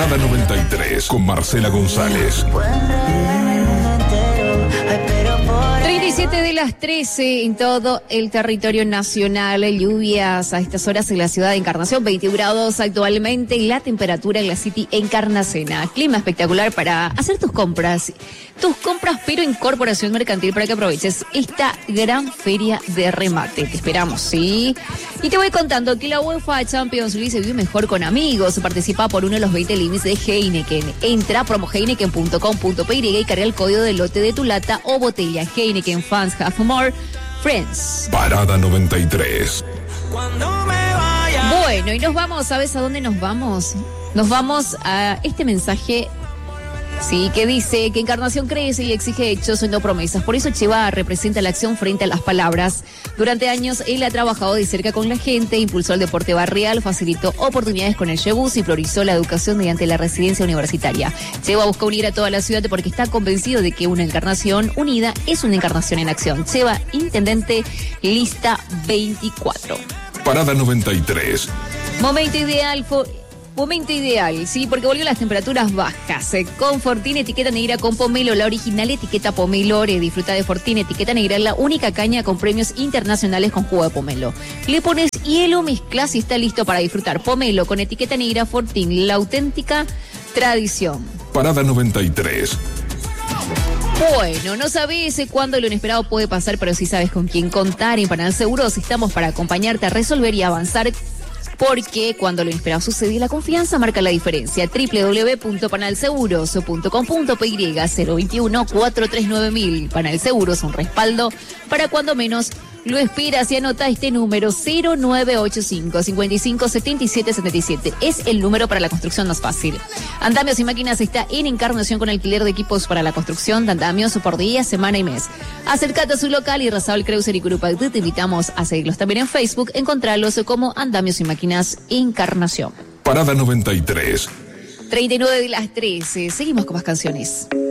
Parada 93 con Marcela González. 37 de las 13 en todo el territorio nacional. Lluvias a estas horas en la ciudad de Encarnación, 21 grados actualmente. La temperatura en la City Encarnacena. Clima espectacular para hacer tus compras. Pero en Corporación Mercantil para que aproveches esta gran feria de remate. Te esperamos, ¿sí? Y te voy contando que la UEFA Champions League se vive mejor con amigos. Participa por uno de los 20 límites de Heineken. Entra a promoheineken.com.py y carga el código del lote de tu lata o botella. Heineken Fans Have More Friends. Parada 93. Bueno, y nos vamos, ¿sabes a dónde nos vamos? Nos vamos a este mensaje, sí, que dice que Encarnación crece y exige hechos, no promesas. Por eso Cheva representa la acción frente a las palabras. Durante años él ha trabajado de cerca con la gente, impulsó el deporte barrial, facilitó oportunidades con el Chebús y priorizó la educación mediante la residencia universitaria. Cheva busca unir a toda la ciudad porque está convencido de que una Encarnación unida es una Encarnación en acción. Cheva, intendente, lista 24. Parada 93. Momento ideal, sí, porque volvió las temperaturas bajas. Con Fortín etiqueta negra con pomelo, la original etiqueta pomelo. Disfruta de Fortín etiqueta negra, la única caña con premios internacionales con jugo de pomelo. Le pones hielo, mezclas y está listo para disfrutar. Pomelo con etiqueta negra Fortín, la auténtica tradición. Parada 93. Bueno, no sabes cuándo lo inesperado puede pasar, pero sí sabes con quién contar. En Panal Seguros estamos para acompañarte a resolver y avanzar. Porque cuando lo inesperado sucede, la confianza marca la diferencia. www.panalseguros.com.py 021-439-1000. Panal Seguros, un respaldo para cuando menos lo esperas. Y anota este número 0985-557777. Es el número para la construcción más fácil. Andamios y Máquinas está en Encarnación con alquiler de equipos para la construcción de andamios por día, semana y mes. Acércate a su local y Razabal Creuser y Curupactú. Te invitamos a seguirlos también en Facebook. Encontrarlos como Andamios y Máquinas Encarnación. Parada 93. 39 de las 13. Seguimos con más canciones.